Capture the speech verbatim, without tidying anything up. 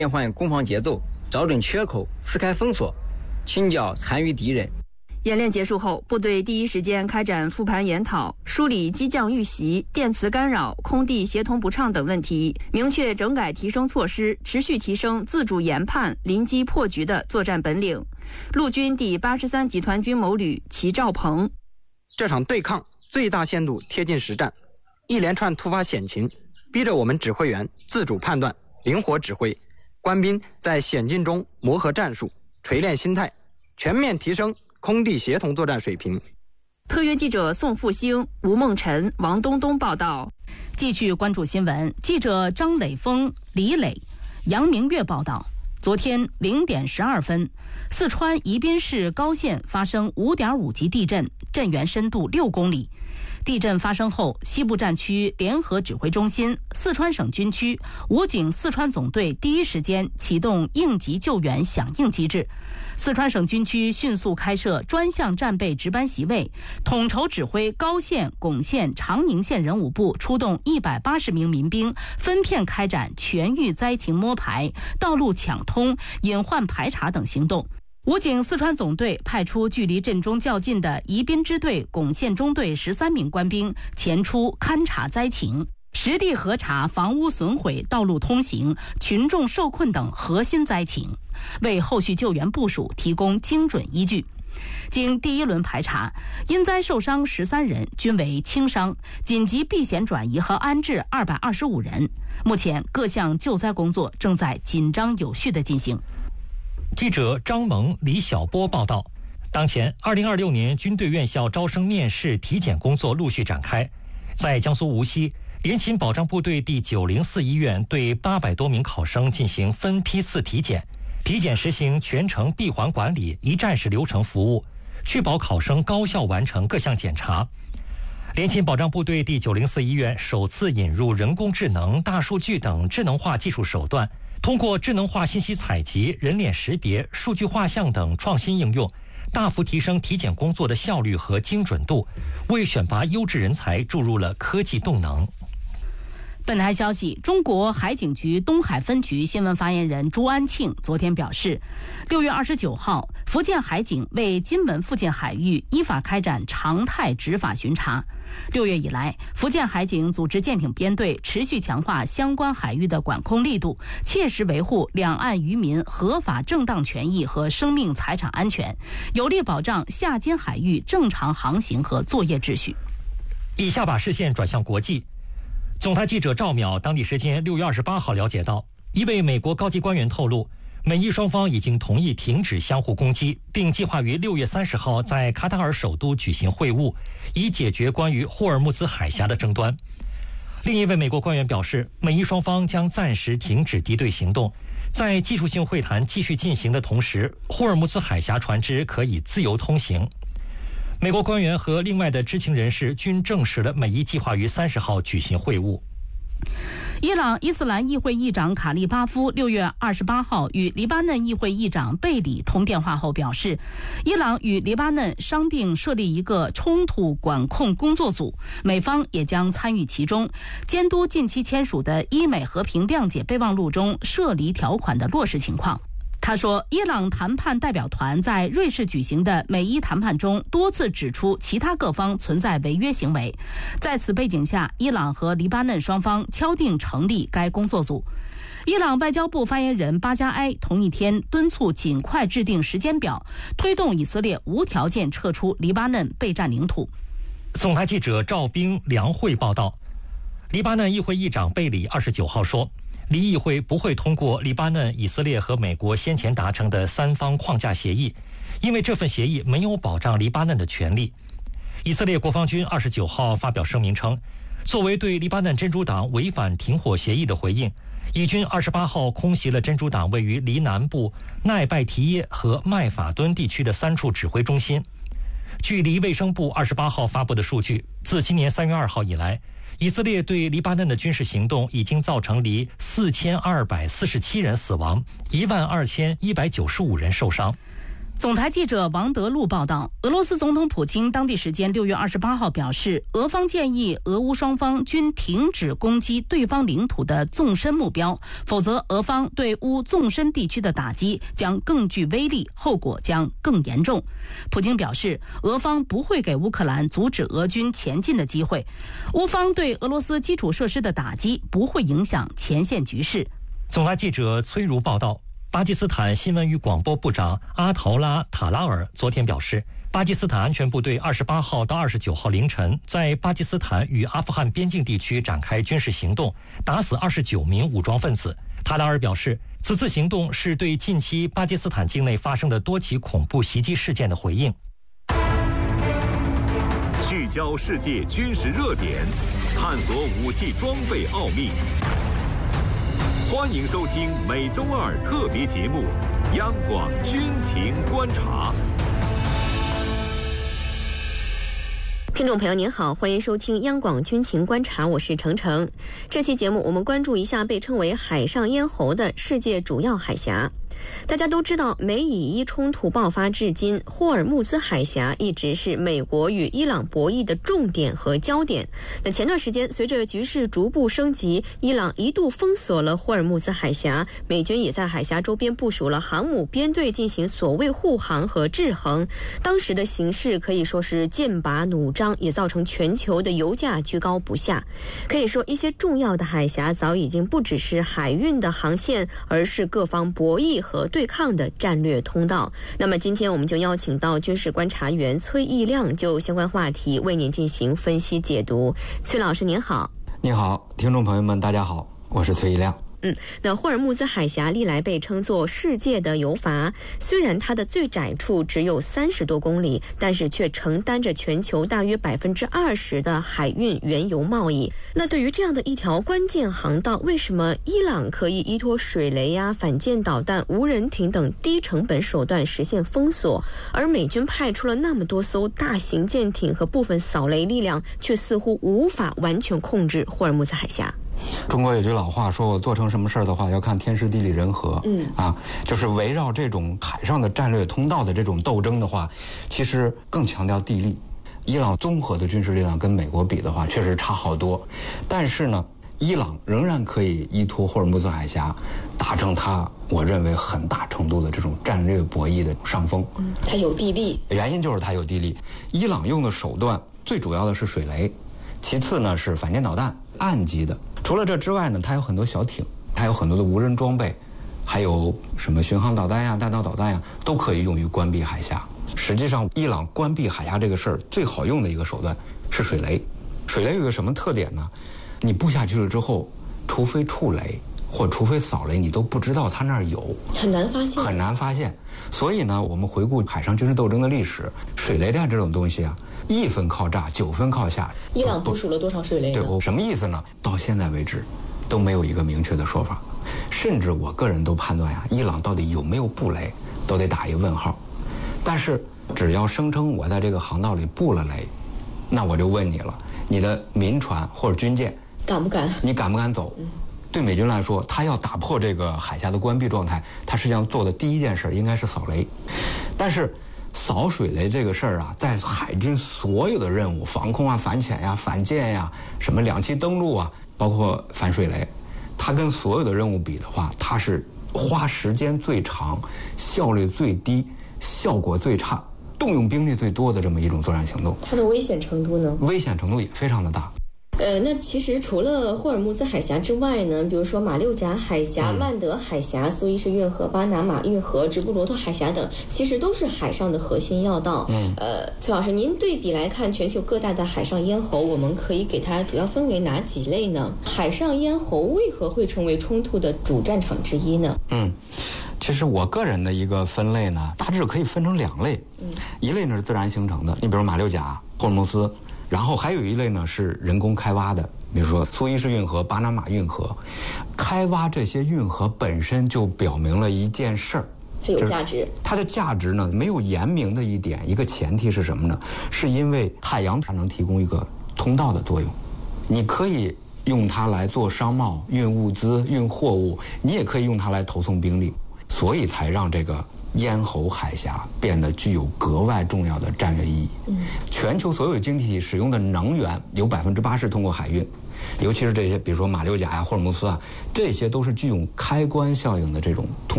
变换攻防节奏，找准缺口，撕开封锁，清剿残余敌人。 演练结束后，部队第一时间开展复盘研讨，梳理机降遇袭、电磁干扰、空地协同不畅等问题，明确整改提升措施，持续提升自主研判、临机破局的作战本领。陆军第八十三集团军某旅齐兆鹏： 这场对抗最大限度贴近实战，一连串突发险情，逼着我们指挥员自主判断、灵活指挥，官兵在险境中磨合战术、锤炼心态，全面提升空地协同作战水平。 特约记者宋复兴、吴梦辰、王东东报道。 继续关注新闻，记者张磊峰、李磊、杨明月报道。昨天零点十二分，四川宜宾市高县发生五点五级地震，震源深度六公里。地震发生后，西部战区联合指挥中心、四川省军区、武警四川总队第一时间启动应急救援响应机制。四川省军区迅速开设专项战备值班席位，统筹指挥高县、珙县、长宁县人武部出动一百八十名民兵，分片开展全域灾情摸排、道路抢通、隐患排查等行动。武警四川总队派出距离震中较近的宜宾支队、珙县中队十三名官兵前出勘察灾情，实地核查房屋损毁、道路通行、群众受困等核心灾情，为后续救援部署提供精准依据。经第一轮排查，因灾受伤十三人，均为轻伤，紧急避险转移和安置二百二十五人。目前各项救灾工作正在紧张有序地进行。 记者张萌、李晓波报道，当前二零二六年军队院校招生面试体检工作陆续展开。在江苏无锡，联勤保障部队第九零四医院对八百多名考生进行分批次体检，体检实行全程闭环管理、一站式流程服务，确保考生高效完成各项检查。联勤保障部队第九零四医院首次引入人工智能、大数据等智能化技术手段，通过智能化信息采集、人脸识别、数据画像等创新应用，大幅提升体检工作的效率和精准度，为选拔优质人才注入了科技动能。 本台消息，中国海警局东海分局新闻发言人朱安庆昨天表示，六月二十九号，福建海警为金门附近海域依法开展常态执法巡查。六月以来，福建海警组织舰艇编队持续强化相关海域的管控力度，切实维护两岸渔民合法正当权益和生命财产安全，有力保障下尖海域正常航行和作业秩序。 以下把视线转向国际。总台记者赵淼当地时间六月二十八号了解到，一位美国高级官员透露，美伊双方已经同意停止相互攻击，并计划于六月三十号在卡塔尔首都举行会晤，以解决关于霍尔木兹海峡的争端。另一位美国官员表示，美伊双方将暂时停止敌对行动，在技术性会谈继续进行的同时，霍尔木兹海峡船只可以自由通行。美国官员和另外的知情人士均证实了美伊计划于三十号举行会晤。 伊朗伊斯兰议会议长卡利巴夫六月二十八号与黎巴嫩议会议长贝里通电话后表示，伊朗与黎巴嫩商定设立一个冲突管控工作组，美方也将参与其中，监督近期签署的伊美和平谅解备忘录中涉离条款的落实情况。他说，伊朗谈判代表团在瑞士举行的美伊谈判中多次指出其他各方存在违约行为，在此背景下，伊朗和黎巴嫩双方敲定成立该工作组。伊朗外交部发言人巴加埃同一天敦促尽快制定时间表，推动以色列无条件撤出黎巴嫩被占领土。 总台记者赵冰、梁慧报道，黎巴嫩议会议长贝里二十九号说，黎议会不会通过黎巴嫩、以色列和美国先前达成的三方框架协议，因为这份协议没有保障黎巴嫩的权利。以色列国防军二十九号发表声明称，作为对黎巴嫩真主党违反停火协议的回应，以军二十八号空袭了真主党位于黎南部奈拜提耶和麦法敦地区的三处指挥中心。据黎卫生部二十八号发布的数据，自今年三月二号以来，以色列对黎巴嫩的军事行动已经造成黎四千二百四十七人死亡，一万二千一百九十五人受伤。 总台记者王德禄报道，俄罗斯总统普京当地时间六月二十八号表示，俄方建议俄乌双方均停止攻击对方领土的纵深目标，否则俄方对乌纵深地区的打击将更具威力，后果将更严重。普京表示，俄方不会给乌克兰阻止俄军前进的机会，乌方对俄罗斯基础设施的打击不会影响前线局势。 总台记者崔如报道，巴基斯坦新闻与广播部长阿陶拉·塔拉尔昨天表示，巴基斯坦安全部队二十八号到二十九号凌晨在巴基斯坦与阿富汗边境地区展开军事行动，打死二十九名武装分子。塔拉尔表示，此次行动是对近期巴基斯坦境内发生的多起恐怖袭击事件的回应。 聚焦世界军事热点，探索武器装备奥秘。欢迎收听每周二特别节目《央广军情观察》。 听众朋友您好，欢迎收听央广军情观察，我是程程。这期节目我们关注一下被称为海上咽喉的世界主要海峡。大家都知道，美以伊冲突爆发至今，霍尔木兹海峡一直是美国与伊朗博弈的重点和焦点。那前段时间，随着局势逐步升级，伊朗一度封锁了霍尔木兹海峡，美军也在海峡周边部署了航母编队进行所谓护航和制衡。当时的形势可以说是剑拔弩张，也造成全球的油价居高不下。可以说，一些重要的海峡早已经不只是海运的航线，而是各方博弈和对抗的战略通道。那么今天我们就邀请到军事观察员崔义亮，就相关话题为您进行分析解读。崔老师您好。 你好，听众朋友们大家好，我是崔义亮。 嗯，那霍尔木兹海峡历来被称作世界的油阀，虽然它的最窄处只有三十多公里，但是却承担着全球大约百分之二十的海运原油贸易。那对于这样的一条关键航道，为什么伊朗可以依托水雷呀、反舰导弹、无人艇等低成本手段实现封锁，而美军派出了那么多艘大型舰艇和部分扫雷力量，却似乎无法完全控制霍尔木兹海峡？ 中国有句老话说，我做成什么事儿的话要看天时地利人和。嗯啊，就是围绕这种海上的战略通道的这种斗争的话，其实更强调地利。伊朗综合的军事力量跟美国比的话确实差好多，但是呢伊朗仍然可以依托霍尔木兹海峡达成它我认为很大程度的这种战略博弈的上风。 嗯，它有地利， 原因就是它有地利。伊朗用的手段最主要的是水雷，其次呢是反舰导弹，岸基的。除了这之外呢，它有很多小艇，它有很多的无人装备，还有什么巡航导弹呀、弹道导弹呀，都可以用于关闭海峡。实际上，伊朗关闭海峡这个事儿最好用的一个手段是水雷。水雷有个什么特点呢？你布下去了之后，除非触雷或除非扫雷，你都不知道它那儿有， 很难发现， 很难发现。所以呢，我们回顾海上军事斗争的历史，水雷弹这种东西啊，一分靠炸，九分靠下。 伊朗部署了多少水雷呢？ 对，我什么意思呢？到现在为止，都没有一个明确的说法。甚至我个人都判断呀，伊朗到底有没有布雷，都得打一问号。但是只要声称我在这个航道里布了雷，那我就问你了，你的民船或者军舰敢不敢？ 你敢不敢走？嗯，对美军来说，他要打破这个海峡的关闭状态，他实际上做的第一件事应该是扫雷。但是扫水雷这个事儿啊，在海军所有的任务，防空啊、反潜呀、反舰呀、什么两栖登陆啊，包括反水雷，它跟所有的任务比的话，它是花时间最长、效率最低、效果最差、动用兵力最多的这么一种作战行动。 它的危险程度呢？ 危险程度也非常的大。 呃，那其实除了霍尔木兹海峡之外呢，比如说马六甲海峡、曼德海峡、苏伊士运河、巴拿马运河、直布罗陀海峡等，其实都是海上的核心要道。嗯，呃，崔老师，您对比来看，全球各大的海上咽喉，我们可以给它主要分为哪几类呢？海上咽喉为何会成为冲突的主战场之一呢？ 嗯。其实我个人的一个分类呢，大致可以分成两类。嗯，一类呢是自然形成的，你比如马六甲、霍尔木兹，然后还有一类呢是人工开挖的，比如说苏伊士运河、巴拿马运河。开挖这些运河本身就表明了一件事儿， 它有价值。 它的价值呢没有言明的一点，一个前提是什么呢？是因为海洋它能提供一个通道的作用，你可以用它来做商贸、运物资、运货物，你也可以用它来投送兵力。所以才让这个咽喉海峡变得具有格外重要的战略意义。全球所有经济体使用的能源有百分之八十通过海运，尤其是这些，比如说马六甲呀、霍尔木斯啊，这些都是具有开关效应的这种通